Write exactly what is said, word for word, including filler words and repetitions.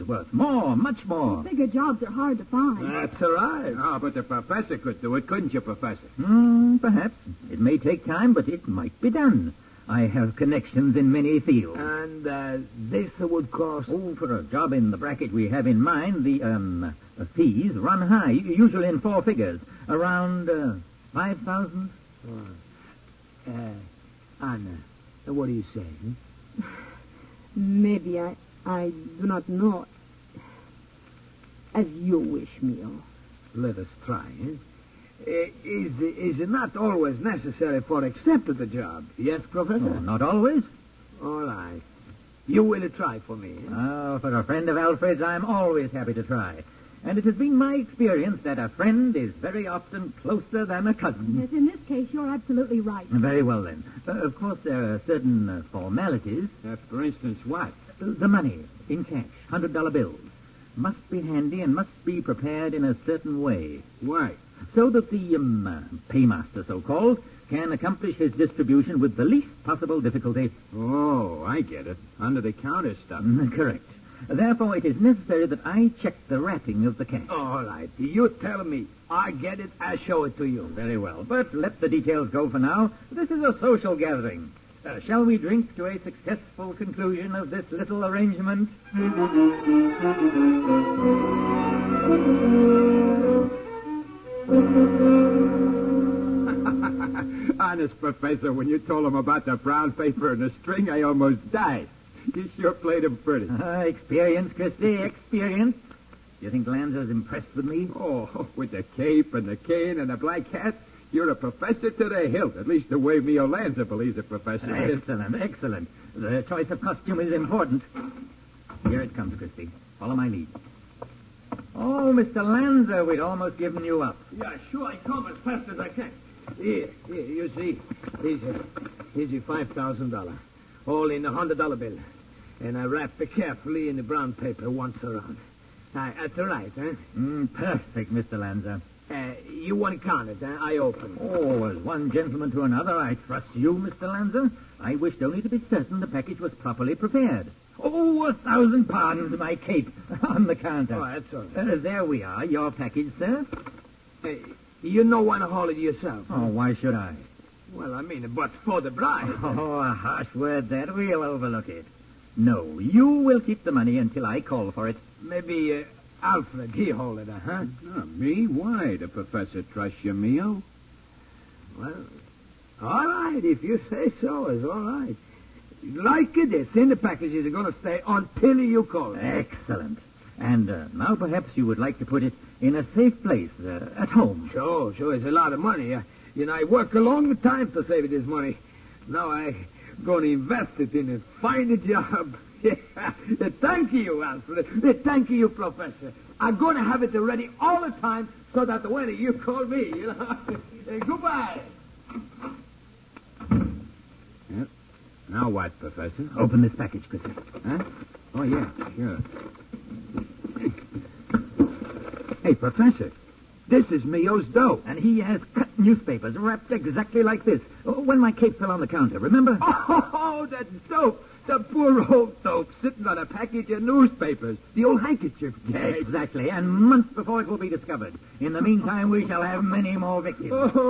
is worth more, much more. Bigger jobs are hard to find. That's right. Oh, but the professor could do it, couldn't you, Professor? Hmm, perhaps. It may take time, but it might be done. I have connections in many fields. And uh, this would cost... Oh, for a job in the bracket we have in mind, the, um, the fees run high, usually in four figures. Around, uh, five thousand? Uh, Anna, what do you say? Hmm? Maybe I, I do not know. As you wish, Mio. Let us try, eh? Uh, is, is it not always necessary for accepting the job? Yes, Professor? Oh, not always. All right. You will try for me. Eh? Oh, for a friend of Alfred's, I'm always happy to try. And it has been my experience that a friend is very often closer than a cousin. Yes, in this case, you're absolutely right. Very well, then. Uh, of course, there are certain uh, formalities. Uh, for instance, what? Uh, the money, in cash, one hundred dollar bills, must be handy and must be prepared in a certain way. Why? So that the um, uh, paymaster, so-called, can accomplish his distribution with the least possible difficulty. Oh, I get it. Under-the-counter stuff. Mm, correct. Therefore, it is necessary that I check the wrapping of the cash. All right. You tell me. I get it. I show it to you. Very well. But let the details go for now. This is a social gathering. Uh, shall we drink to a successful conclusion of this little arrangement? Honest, Professor, when you told him about the brown paper and the string, I almost died. You sure played him pretty. Uh, experience, Christy, experience. You think Lanza's impressed with me? Oh, with the cape and the cane and the black hat, you're a professor to the hilt. At least the way Mio Lanza believes a professor is. Excellent, excellent. The choice of costume is important. Here it comes, Christy. Follow my lead. Oh, Mister Lanza, we'd almost given you up. Yeah, sure, I come as fast as I can. Here, here, you see. Here's your, here's your five thousand dollars. All in a one hundred dollar bill. And I wrapped it carefully in the brown paper once around. Now, that's all right, huh? Mm, perfect, Mister Lanza. Uh, you want to count it, huh? I open. Oh, as one gentleman to another, I trust you, Mister Lanza. I wished only to be certain the package was properly prepared. Oh, a thousand pardons, my cape on the counter. Oh, that's all right. Uh, there we are, your package, sir. Hey, you don't want to haul it yourself. Oh, why should I? Well, I mean, but for the bride. Oh, a harsh word that. We'll overlook it. No, you will keep the money until I call for it. Maybe uh, Alfred, he hold it, huh? Oh, me? Why? The professor trusts you, Mio. Well, all right, if you say so, it's all right. Like this, in the packages are going to stay until you call it. Excellent. And uh, now perhaps you would like to put it in a safe place, uh, at home. Sure, sure, it's a lot of money. Uh, you know, I work a long time to save this money. Now I'm going to invest it in a fine job. Thank you, Alfred. Thank you, Professor. I'm going to have it ready all the time so that when you call me, you know. Goodbye. Yep. Now what, Professor? Open this package, Christy. Huh? Oh, yeah, sure. Hey, Professor, this is Mio's dough. And he has cut newspapers wrapped exactly like this. When my cape fell on the counter, remember? Oh, that dope. The poor old dope sitting on a package of newspapers. The old handkerchief. Exactly, and months before it will be discovered. In the meantime, we shall have many more victims. Oh.